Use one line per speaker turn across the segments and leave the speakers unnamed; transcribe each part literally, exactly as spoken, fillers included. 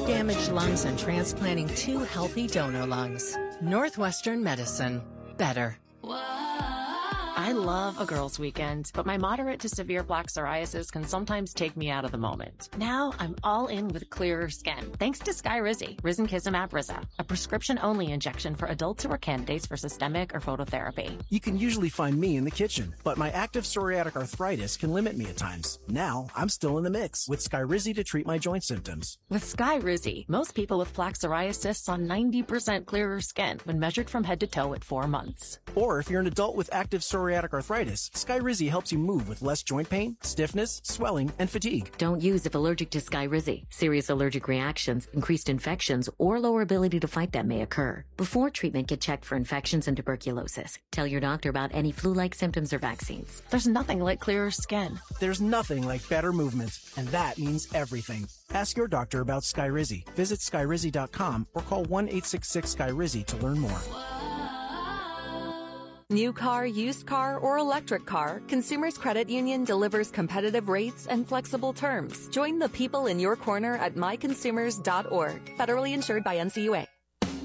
damaged lungs and transplanting two healthy donor lungs. Northwestern Medicine. Better.
I love a girls' weekend, but my moderate to severe plaque psoriasis can sometimes take me out of the moment. Now I'm all in with clearer skin, thanks to Skyrizi, risankizumab Riza, a prescription-only injection for adults who are candidates for systemic or phototherapy.
You can usually find me in the kitchen, but my active psoriatic arthritis can limit me at times. Now I'm still in the mix with Skyrizi to treat my joint symptoms.
With Skyrizi, most people with plaque psoriasis saw ninety percent clearer skin when measured from head to toe at four months.
Or if you're an adult with active psoriatic arthritis, Skyrizi helps you move with less joint pain, stiffness, swelling, and fatigue.
Don't use if allergic to Skyrizi. Serious allergic reactions, increased infections, or lower ability to fight them may occur. Before treatment, get checked for infections and tuberculosis. Tell your doctor about any flu-like symptoms or vaccines.
There's nothing like clearer skin.
There's nothing like better movement, and that means everything. Ask your doctor about Skyrizi. Visit Skyrizi dot com or call one eight six six Sky Rizi to learn more.
New car, used car, or electric car, Consumers Credit Union delivers competitive rates and flexible terms. Join the people in your corner at my consumers dot org. Federally insured by N C U A.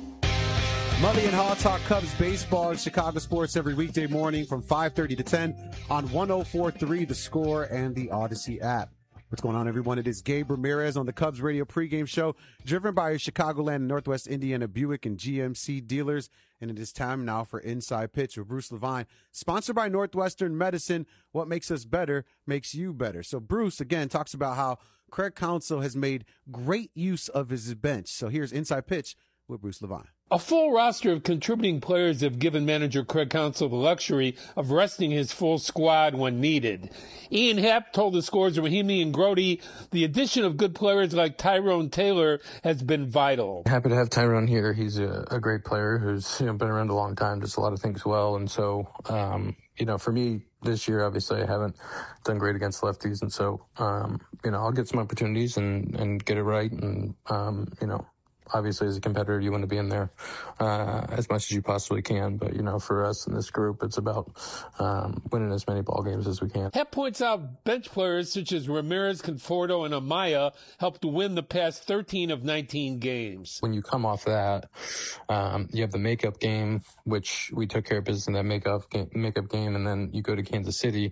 Mully and Haw talk Cubs baseball and Chicago sports every weekday morning from five thirty to ten on one oh four point three The Score and the Odyssey app. What's going on, everyone? It is Gabe Ramirez on the Cubs radio pregame show, driven by your Chicagoland and Northwest Indiana Buick and G M C dealers. And it is time now for Inside Pitch with Bruce Levine, sponsored by Northwestern Medicine. What makes us better makes you better. So Bruce, again, talks about how Craig Counsell has made great use of his bench. So here's Inside Pitch with Bruce Levine.
A full roster of contributing players have given manager Craig Counsell the luxury of resting his full squad when needed. Ian Happ told the Score's Rahimi and Grody the addition of good players like Tyrone Taylor has been vital.
Happy to have Tyrone here. He's a, a great player who's you know, been around a long time, does a lot of things well. And so, um, you know, for me this year, obviously I haven't done great against lefties. And so, um, you know, I'll get some opportunities and, and get it right. And, um, you know, obviously, as a competitor, you want to be in there uh, as much as you possibly can. But, you know, for us in this group, it's about um, winning as many ball games as we can.
Hep points out bench players such as Ramirez, Conforto, and Amaya helped to win the past thirteen of nineteen games.
When you come off that, um, you have the makeup game, which we took care of business in that makeup game, makeup game, and then you go to Kansas City,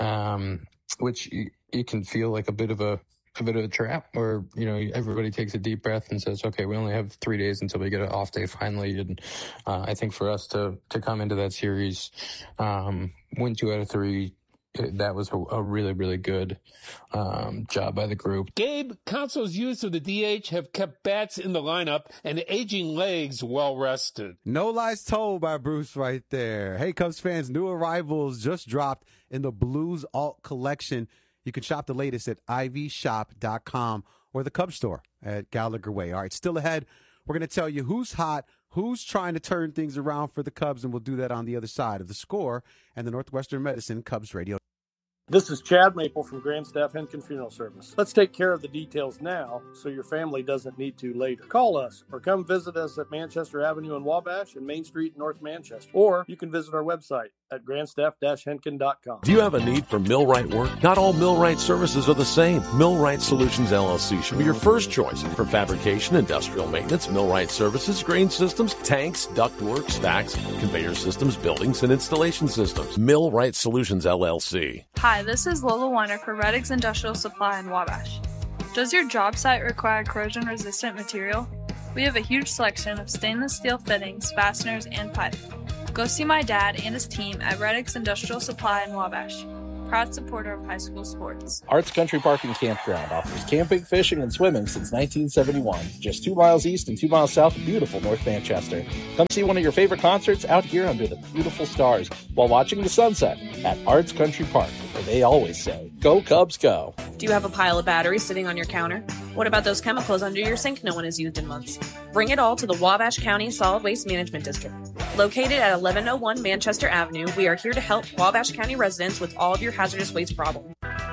um, which you, you can feel like a bit of a a bit of a trap where, you know, everybody takes a deep breath and says, okay, we only have three days until we get an off day finally. And uh, I think for us to, to come into that series, um, win two out of three, it, that was a, a really, really good um, job by the group.
Gabe, Counsell's use of the D H have kept bats in the lineup and aging legs well rested.
No lies told by Bruce right there. Hey, Cubs fans, new arrivals just dropped in the Blues Alt Collection. You can shop the latest at ivy shop dot com or the Cubs store at Gallagher Way. All right, still ahead, we're going to tell you who's hot, who's trying to turn things around for the Cubs, and we'll do that on the other side of The Score and the Northwestern Medicine Cubs Radio.
This is Chad Maple from Grand Staff Henkin Funeral Service. Let's take care of the details now so your family doesn't need to later. Call us or come visit us at Manchester Avenue in Wabash and Main Street in North Manchester. Or you can visit our website at grandstaff dash henkin dot com.
Do you have a need for millwright work? Not all millwright services are the same. Millwright Solutions, L L C should be your first choice for fabrication, industrial maintenance, millwright services, grain systems, tanks, ductwork, stacks, conveyor systems, buildings, and installation systems. Millwright Solutions, L L C.
Hi, this is Lola Weiner for Reddix Industrial Supply in Wabash. Does your job site require corrosion-resistant material? We have a huge selection of stainless steel fittings, fasteners, and pipe. Go see my dad and his team at Reddix Industrial Supply in Wabash. Proud supporter of high school sports.
Arts Country Park and Campground offers camping, fishing, and swimming since nineteen seventy-one. Just two miles east and two miles south of beautiful North Manchester. Come see one of your favorite concerts out here under the beautiful stars while watching the sunset at Arts Country Park, where they always say, go Cubs go.
Do you have a pile of batteries sitting on your counter? What about those chemicals under your sink no one has used in months? Bring it all to the Wabash County Solid Waste Management District. Located at eleven oh one Manchester Avenue, we are here to help Wabash County residents with all of your hazardous waste problems.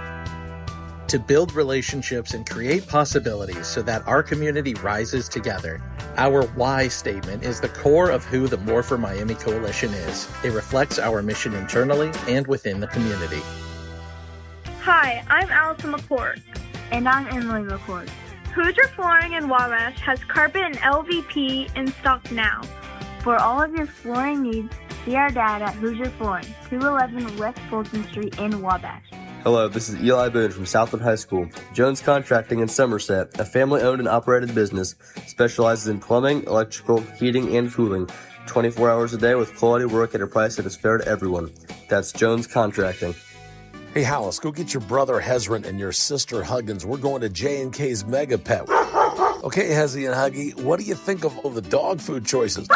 To build relationships and create possibilities so that our community rises together. Our why statement is the core of who the More for Miami Coalition is. It reflects our mission internally and within the community.
Hi, I'm Allison McCourt. And I'm Emily McCourt. Hoosier Flooring in Wabash has carpet and L V P in stock now. For all of your flooring needs, see our dad at Hoosier Flooring, two eleven West Fulton Street in Wabash.
Hello, this is Eli Boone from Southwood High School. Jones Contracting in Somerset, a family-owned and operated business, specializes in plumbing, electrical, heating, and cooling, twenty-four hours a day with quality work at a price that is fair to everyone. That's Jones Contracting.
Hey, Hallis, go get your brother Hezron and your sister Huggins. We're going to J and K's Mega Pet. Okay, Hezzy and Huggy, what do you think of all the dog food choices?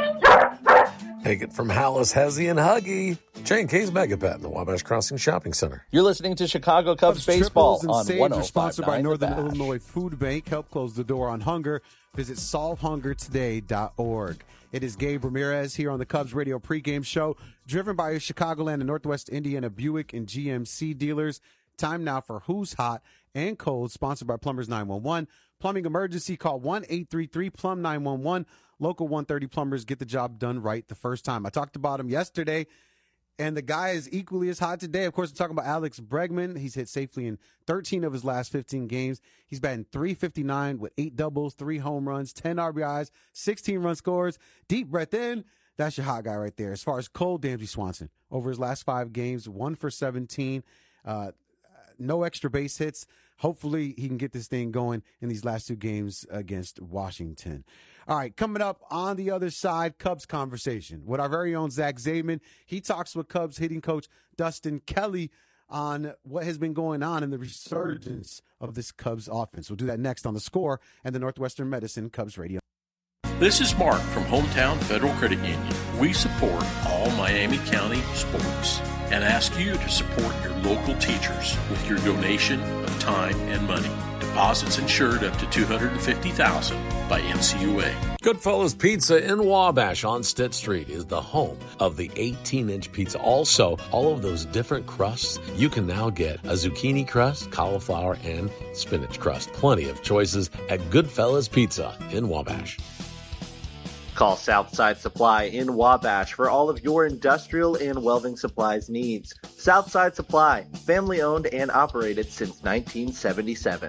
Take it from Hallis, Hezzy, and Huggy. J and K's Mega Pet in the Wabash Crossing Shopping Center.
You're listening to Chicago Cubs, Cubs baseball on one oh five point nine.
Sponsored by Northern Illinois Food Bank. Help close the door on hunger. Visit solve hunger today dot org. It is Gabe Ramirez here on the Cubs Radio pregame show, driven by your Chicagoland and Northwest Indiana Buick and G M C dealers. Time now for Who's Hot and Cold, sponsored by Plumbers nine one one. Plumbing emergency, call one eight three three plumb nine one one. Local one thirty plumbers get the job done right the first time. I talked about him yesterday, and the guy is equally as hot today. Of course, I'm talking about Alex Bregman. He's hit safely in thirteen of his last fifteen games. He's batting three fifty-nine with eight doubles, three home runs, ten R B Is, sixteen run scores. Deep breath in. That's your hot guy right there. As far as cold, Dansby Swanson. Over his last five games, one for seventeen. Uh, no extra base hits. Hopefully he can get this thing going in these last two games against Washington. All right, coming up on the other side, Cubs conversation with our very own Zach Zaidman. He talks with Cubs hitting coach Dustin Kelly on what has been going on in the resurgence of this Cubs offense. We'll do that next on The Score and the Northwestern Medicine Cubs Radio.
This is Mark from Hometown Federal Credit Union. We support all Miami County sports and ask you to support your local teachers with your donation of time and money. Deposits insured up to two hundred fifty thousand dollars by N C U A.
Goodfellas Pizza in Wabash on Stitt Street is the home of the eighteen-inch pizza. Also, all of those different crusts, you can now get a zucchini crust, cauliflower, and spinach crust. Plenty of choices at Goodfellas Pizza in Wabash.
Call Southside Supply in Wabash for all of your industrial and welding supplies needs. Southside Supply, family owned and operated since nineteen seventy-seven.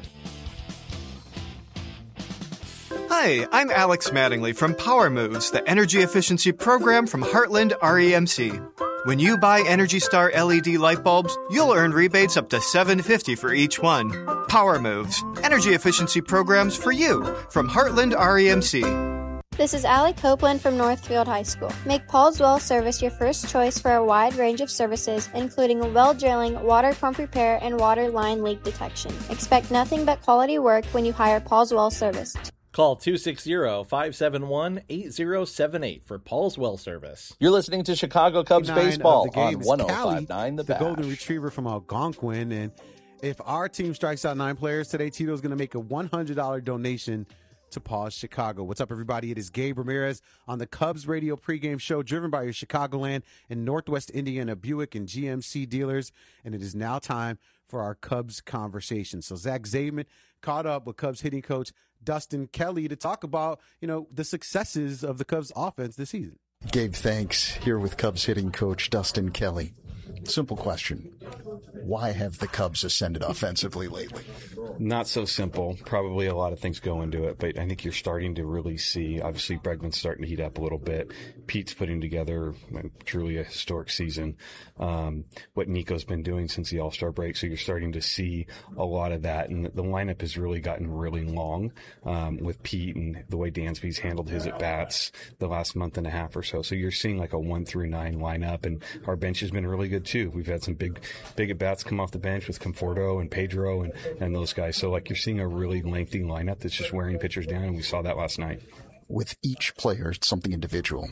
Hi, I'm Alex Mattingly from Power Moves, the energy efficiency program from Heartland R E M C. When you buy Energy Star L E D light bulbs, you'll earn rebates up to seven hundred fifty dollars for each one. Power Moves, energy efficiency programs for you from Heartland R E M C.
This is Allie Copeland from Northfield High School. Make Paul's Well Service your first choice for a wide range of services, including well drilling, water pump repair, and water line leak detection. Expect nothing but quality work when you hire Paul's Well Service.
Call two six zero, five seven one, eight zero seven eight for Paul's Well Service.
You're listening to Chicago Cubs baseball on one oh five point nine The
The
Bash.
Golden Retriever from Algonquin. And if our team strikes out nine players today, Tito's going to make a one hundred dollars donation to Pause Chicago. What's up, everybody? It is Gabe Ramirez on the Cubs Radio pregame show, driven by your Chicagoland and Northwest Indiana Buick and G M C dealers. And it is now time for our Cubs conversation. So Zach Zaidman caught up with Cubs hitting coach Dustin Kelly to talk about, you know, the successes of the Cubs offense this season.
Gabe, thanks. Here with Cubs hitting coach Dustin Kelly. Simple question. Why have the Cubs ascended offensively lately?
Not so simple. Probably a lot of things go into it, but I think you're starting to really see, obviously Bregman's starting to heat up a little bit. Pete's putting together truly a historic season. Um, what Nico's been doing since the All-Star break. So you're starting to see a lot of that. And the lineup has really gotten really long, um, with Pete and the way Dansby's handled his at-bats the last month and a half or so. So you're seeing like a one through nine lineup, and our bench has been really good too. We've had some big, big at-bats come off the bench with Conforto and Pedro and, and those guys. So like you're seeing a really lengthy lineup that's just wearing pitchers down, and we saw that last night.
With each player, it's something individual.